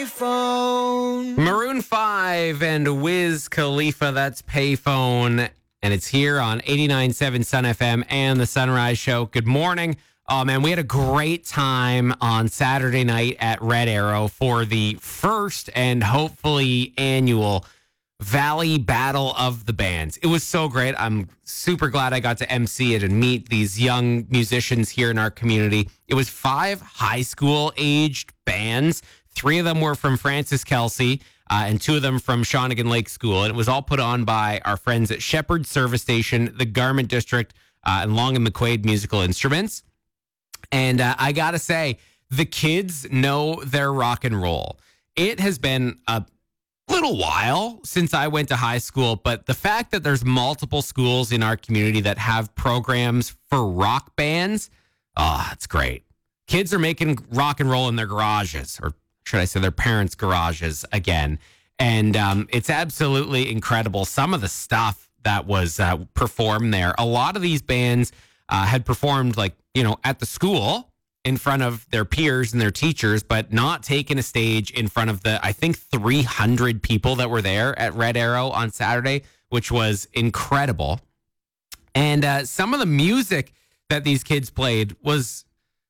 Maroon 5 and Wiz Khalifa, that's Payphone. And it's here on 89.7 Sun FM and the Sunrise Show. Good morning. Oh, man, we had a great time on Saturday night at Red Arrow for the first and hopefully annual Valley Battle of the Bands. It was so great. I'm super glad I got to MC it and meet these young musicians here in our community. It was 5 high school aged bands. 3 of them were from Francis Kelsey and 2 of them from Shawnigan Lake School. And it was all put on by our friends at Shepherd Service Station, the Garment District, and Long and McQuaid Musical Instruments. And I got to say, the kids know their rock and roll. It has been a little while since I went to high school, but the fact that there's multiple schools in our community that have programs for rock bands, it's great. Kids are making rock and roll in their garages, or should I say their parents' garages again. And it's absolutely incredible. Some of the stuff that was performed there, a lot of these bands had performed at the school in front of their peers and their teachers, but not taking a stage in front of I think 300 people that were there at Red Arrow on Saturday, which was incredible. And some of the music that these kids played was,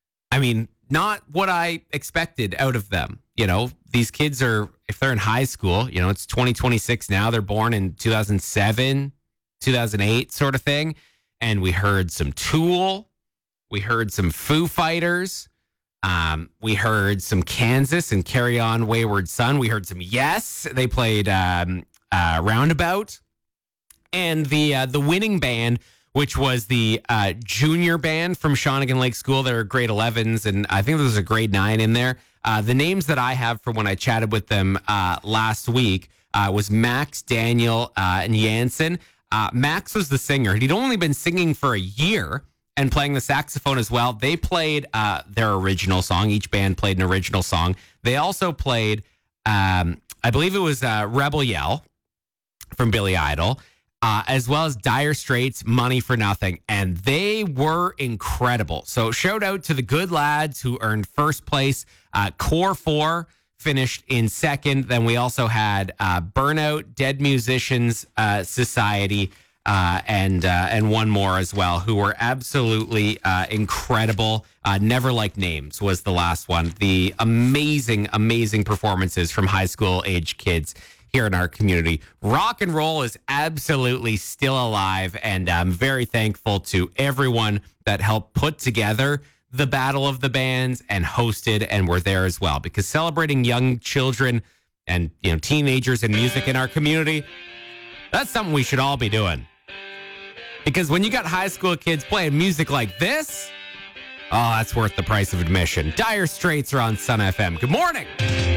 not what I expected out of them. These kids are, if they're in high school, it's 2026 now. They're born in 2007, 2008 sort of thing. And we heard some Tool. We heard some Foo Fighters. We heard some Kansas and Carry On Wayward Son. We heard some Yes. They played Roundabout. And the winning band, which was the junior band from Shawnigan Lake School. They were grade 11s, and I think there was a grade 9 in there. The names that I have from when I chatted with them last week was Max, Daniel, and Jansen. Max was the singer. He'd only been singing for a year and playing the saxophone as well. They played their original song. Each band played an original song. They also played, I believe it was Rebel Yell from Billy Idol, as well as Dire Straits' Money for Nothing. And they were incredible. So shout out to the good lads who earned first place. Core 4 finished in second. Then we also had Burnout, Dead Musicians Society, and one more as well, who were absolutely incredible. Never Like Names was the last one. The amazing, amazing performances from high school age kids here in our community. Rock and roll is absolutely still alive, and I'm very thankful to everyone that helped put together the Battle of the Bands and hosted and were there as well, because celebrating young children and teenagers and music in our community, that's something we should all be doing. Because when you got high school kids playing music like this, that's worth the price of admission. Dire Straits are on Sun FM. Good morning.